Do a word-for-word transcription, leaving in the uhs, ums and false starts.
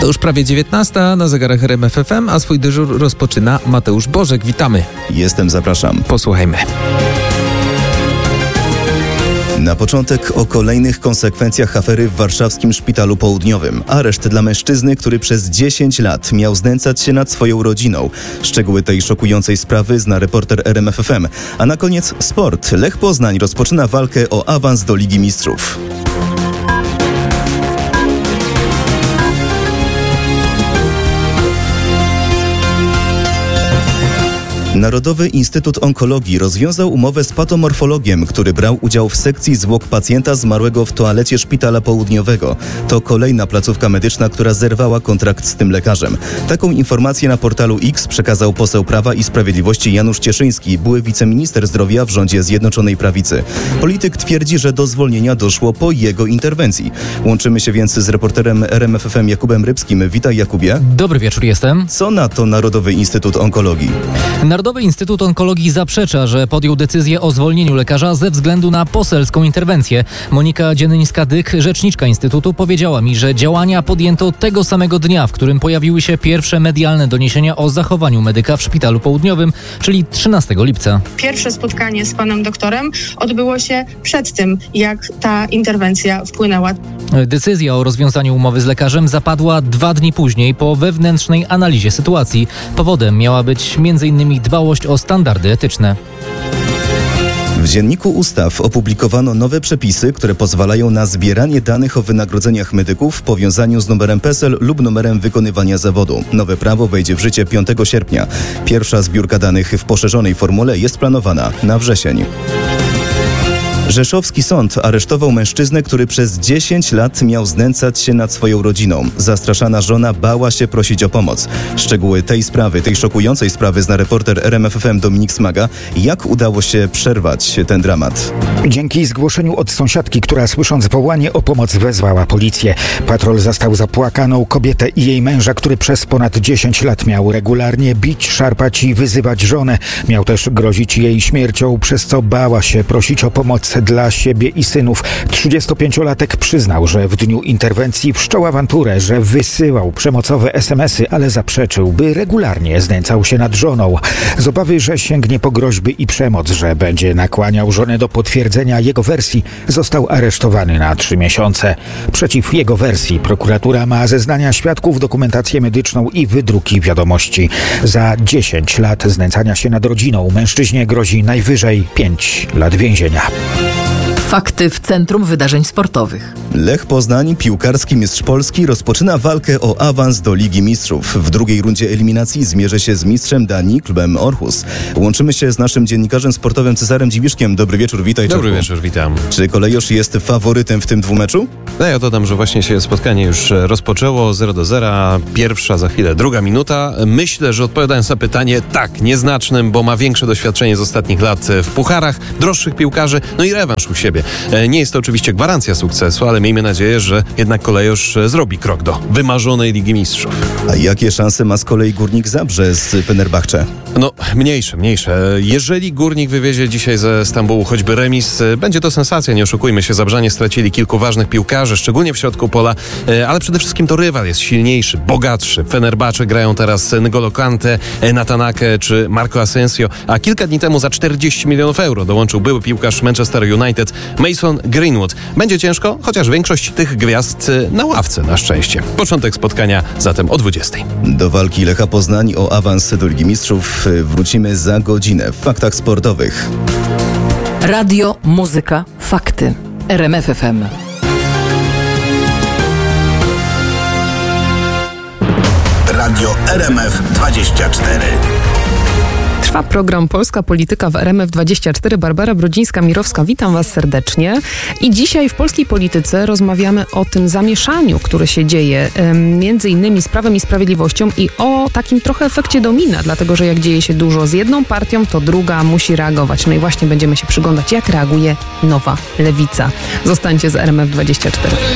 już prawie dziewiętnasta na zegarach R M F F M, a swój dyżur rozpoczyna Mateusz Bożek. Witamy. Jestem, zapraszam. Posłuchajmy. Na początek o kolejnych konsekwencjach afery w warszawskim Szpitalu Południowym. Areszt dla mężczyzny, który przez dziesięć lat miał znęcać się nad swoją rodziną. Szczegóły tej szokującej sprawy zna reporter R M F F M. A na koniec sport. Lech Poznań rozpoczyna walkę o awans do Ligi Mistrzów. Narodowy Instytut Onkologii rozwiązał umowę z patomorfologiem, który brał udział w sekcji zwłok pacjenta zmarłego w toalecie Szpitala Południowego. To kolejna placówka medyczna, która zerwała kontrakt z tym lekarzem. Taką informację na portalu X przekazał poseł Prawa i Sprawiedliwości Janusz Cieszyński, były wiceminister zdrowia w rządzie Zjednoczonej Prawicy. Polityk twierdzi, że do zwolnienia doszło po jego interwencji. Łączymy się więc z reporterem R M F F M Jakubem Rybskim. Witaj, Jakubie. Dobry wieczór, jestem. Co na to Narodowy Instytut Onkologii? Narodowy Instytut Onkologii zaprzecza, że podjął decyzję o zwolnieniu lekarza ze względu na poselską interwencję. Monika Dziennyńska-Dyk, rzeczniczka Instytutu, powiedziała mi, że działania podjęto tego samego dnia, w którym pojawiły się pierwsze medialne doniesienia o zachowaniu medyka w Szpitalu Południowym, czyli trzynastego lipca. Pierwsze spotkanie z panem doktorem odbyło się przed tym, jak ta interwencja wpłynęła. Decyzja o rozwiązaniu umowy z lekarzem zapadła dwa dni później po wewnętrznej analizie sytuacji. Powodem miała być między innymi dbałość o standardy etyczne. W Dzienniku Ustaw opublikowano nowe przepisy, które pozwalają na zbieranie danych o wynagrodzeniach medyków w powiązaniu z numerem P E S E L lub numerem wykonywania zawodu. Nowe prawo wejdzie w życie piątego sierpnia. Pierwsza zbiórka danych w poszerzonej formule jest planowana na wrzesień. Rzeszowski sąd aresztował mężczyznę, który przez dziesięć lat miał znęcać się nad swoją rodziną. Zastraszana żona bała się prosić o pomoc. Szczegóły tej sprawy, tej szokującej sprawy zna reporter R M F F M Dominik Smaga. Jak udało się przerwać ten dramat? Dzięki zgłoszeniu od sąsiadki, która słysząc wołanie o pomoc wezwała policję. Patrol zastał zapłakaną kobietę i jej męża, który przez ponad dziesięć lat miał regularnie bić, szarpać i wyzywać żonę. Miał też grozić jej śmiercią, przez co bała się prosić o pomoc dla siebie i synów. trzydziestopięciolatek przyznał, że w dniu interwencji wszczął awanturę, że wysyłał przemocowe es em esy, ale zaprzeczył, by regularnie znęcał się nad żoną. Z obawy, że sięgnie po groźby i przemoc, że będzie nakłaniał żonę do potwierdzenia jego wersji, został aresztowany na trzy miesiące. Przeciw jego wersji prokuratura ma zeznania świadków, dokumentację medyczną i wydruki wiadomości. Za dziesięć lat znęcania się nad rodziną mężczyźnie grozi najwyżej pięć lat więzienia. Fakty w Centrum Wydarzeń Sportowych. Lech Poznań, piłkarski mistrz Polski, rozpoczyna walkę o awans do Ligi Mistrzów. W drugiej rundzie eliminacji zmierzy się z mistrzem Danii, klubem Aarhus. Łączymy się z naszym dziennikarzem sportowym Cezarem Dziwiszkiem. Dobry wieczór, witaj. Dobry Czarku. wieczór, witam. Czy Kolejosz jest faworytem w tym dwumeczu? No ja dodam, że właśnie się spotkanie już rozpoczęło, zero do zera, pierwsza za chwilę, druga minuta. Myślę, że odpowiadając na pytanie, tak, nieznacznym, bo ma większe doświadczenie z ostatnich lat w pucharach, droższych piłkarzy, no i rewanż u siebie. Nie jest to oczywiście gwarancja sukcesu, ale miejmy nadzieję, że jednak Kolejosz zrobi krok do wymarzonej Ligi Mistrzów. A jakie szanse ma z kolei Górnik Zabrze z Fenerbahce? No, mniejsze, mniejsze. Jeżeli Górnik wywiezie dzisiaj ze Stambułu choćby remis, będzie to sensacja, nie oszukujmy się. Zabrzanie stracili kilku ważnych piłkarzy, szczególnie w środku pola, ale przede wszystkim to rywal jest silniejszy, bogatszy. W Fenerbahce grają teraz N'Golo Kante, Nathan Ake czy Marco Asensio, a kilka dni temu za czterdzieści milionów euro dołączył były piłkarz Manchester United Mason Greenwood. Będzie ciężko, chociaż większość tych gwiazd na ławce na szczęście. Początek spotkania zatem o dwudziestej. Do walki Lecha Poznań o awans do Ligi Mistrzów wrócimy za godzinę w Faktach Sportowych. Radio, muzyka, fakty. R M F F M. Radio R M F dwadzieścia cztery. Trwa program Polska Polityka w R M F dwadzieścia cztery. Barbara Brodzińska-Mirowska, witam Was serdecznie. I dzisiaj w polskiej polityce rozmawiamy o tym zamieszaniu, które się dzieje między innymi z Prawem i Sprawiedliwością i o takim trochę efekcie domina, dlatego że jak dzieje się dużo z jedną partią, to druga musi reagować. No i właśnie będziemy się przyglądać, jak reaguje nowa lewica. Zostańcie z R M F dwadzieścia cztery.